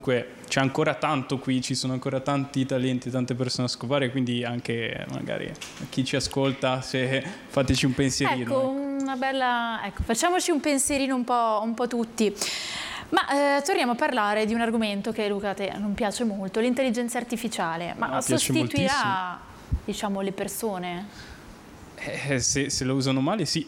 c'è ancora tanto qui, ci sono ancora tanti talenti, tante persone a scovare, quindi anche magari a chi ci ascolta, se fateci un pensierino. Ecco, facciamoci un pensierino un po' tutti. Ma torniamo a parlare di un argomento che, Luca, a te non piace molto, l'intelligenza artificiale. Ma sostituirà, diciamo, le persone? Se la usano male, sì,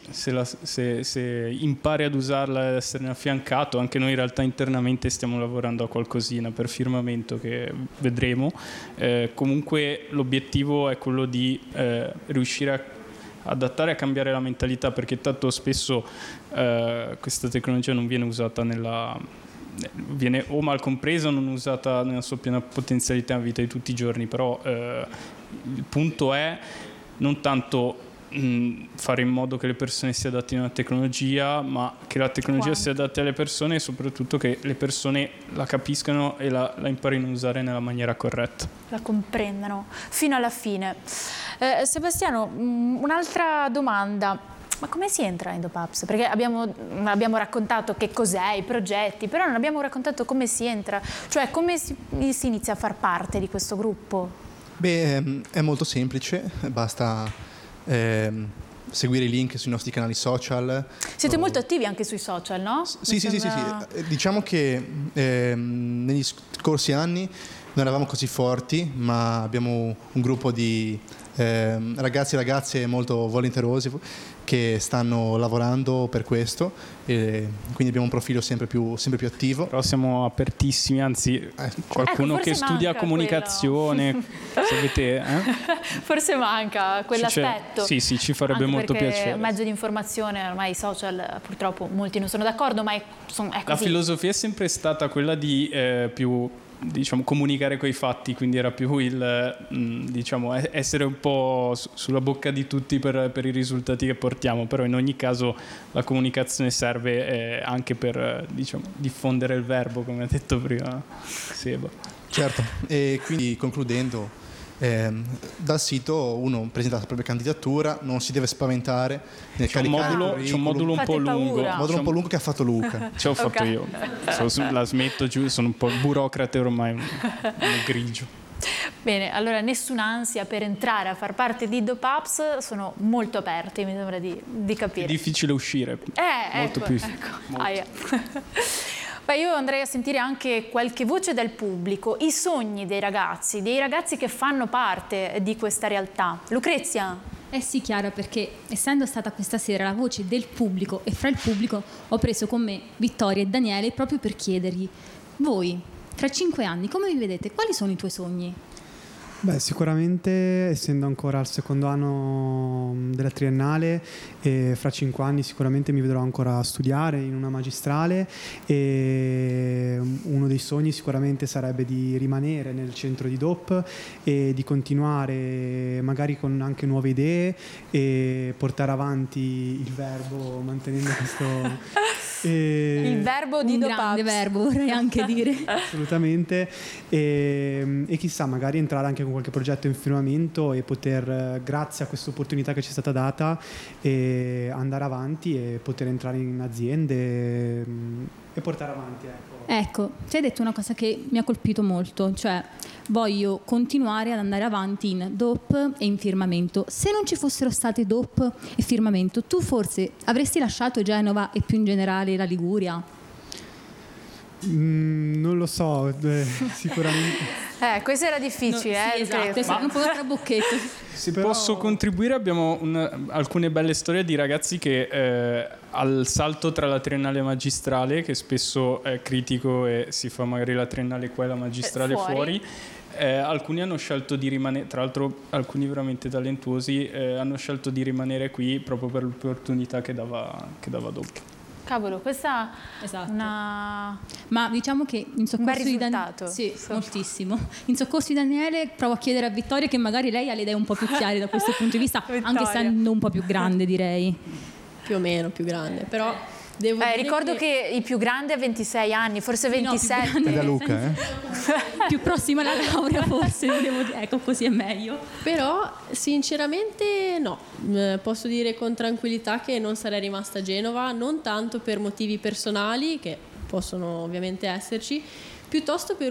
se impari ad usarla e esserne affiancato. Anche noi in realtà internamente stiamo lavorando a qualcosina per firmamento che vedremo. Comunque l'obiettivo è quello di riuscire a adattare e a cambiare la mentalità, perché tanto spesso questa tecnologia non viene usata viene o mal compresa o non usata nella sua piena potenzialità in vita di tutti i giorni. Però il punto è non tanto fare in modo che le persone si adattino alla tecnologia, ma che la tecnologia si adatti alle persone, e soprattutto che le persone la capiscano e la imparino a usare nella maniera corretta, la comprendano fino alla fine. Sebastiano, un'altra domanda: ma come si entra in DOPAPS? Perché abbiamo raccontato che cos'è, i progetti, però non abbiamo raccontato come si entra, cioè come si inizia a far parte di questo gruppo. Beh, è molto semplice, basta seguire i link sui nostri canali social. Siete molto attivi anche sui social, no? Sì. Diciamo che negli scorsi anni non eravamo così forti, ma abbiamo un gruppo di ragazzi e ragazze molto volenterosi che stanno lavorando per questo, e quindi abbiamo un profilo sempre più attivo. Però siamo apertissimi, anzi qualcuno che studia comunicazione, se avete, forse manca quell'aspetto. Sì, ci farebbe anche molto piacere. Un mezzo di informazione, ormai i social purtroppo molti non sono d'accordo, ma è così. La filosofia è sempre stata quella di più, diciamo, comunicare coi fatti, quindi era più diciamo, essere un po' sulla bocca di tutti per i risultati che portiamo. Però in ogni caso la comunicazione serve anche per, diciamo, diffondere il verbo, come ha detto prima Seba. Certo, e quindi concludendo, dal sito uno presenta la propria candidatura, non si deve spaventare nel caricare. C'è un modulo un po' lungo. Un modulo un po' lungo che ha fatto Luca. Ce l'ho fatto io. La smetto giù, sono un po' burocrate ormai, un grigio. Bene, allora nessun'ansia per entrare a far parte di DOPAPS, sono molto aperti, mi sembra di capire. È difficile uscire, molto più. Beh, io andrei a sentire anche qualche voce dal pubblico, i sogni dei ragazzi che fanno parte di questa realtà. Lucrezia? Sì, Chiara, perché essendo stata questa sera la voce del pubblico e fra il pubblico ho preso con me Vittoria e Daniele proprio per chiedergli: voi, tra 5 anni, come vi vedete? Quali sono i tuoi sogni? Beh, sicuramente, essendo ancora al secondo anno della triennale, fra 5 anni sicuramente mi vedrò ancora studiare in una magistrale, e uno dei sogni sicuramente sarebbe di rimanere nel centro di DOP e di continuare magari con anche nuove idee e portare avanti il verbo, mantenendo questo... il verbo di DOPAPS. Un grande verbo, vorrei anche dire. Assolutamente, e chissà, magari entrare anche con qualche progetto in firmamento e poter, grazie a questa opportunità che ci è stata data, andare avanti e poter entrare in aziende e portare avanti. Ecco, ti hai detto una cosa che mi ha colpito molto, cioè voglio continuare ad andare avanti in DOP e in firmamento. Se non ci fossero state DOP e firmamento, tu forse avresti lasciato Genova e più in generale la Liguria? Non lo so, sicuramente. Questo era difficile, sì, esatto, è un po' trabocchetto. Se posso contribuire, abbiamo alcune belle storie di ragazzi che al salto tra la triennale e magistrale, che spesso è critico e si fa magari la triennale qua e la magistrale fuori. Alcuni hanno scelto di rimanere, tra l'altro alcuni veramente talentuosi, hanno scelto di rimanere qui proprio per l'opportunità che dava DOP. Cavolo, questa esatto. Ma diciamo che in soccorso di Daniele, sì, moltissimo. In soccorso di Daniele provo a chiedere a Vittoria, che magari lei ha le idee un po' più chiare da questo punto di vista, anche essendo un po' più grande, direi. Più o meno più grande, però ricordo che il più grande ha 26 anni, forse 27. È da Luca, più prossima alla laurea, forse, volevo dire. Ecco, così è meglio. Però sinceramente no, posso dire con tranquillità che non sarei rimasta a Genova, non tanto per motivi personali, che possono ovviamente esserci, piuttosto per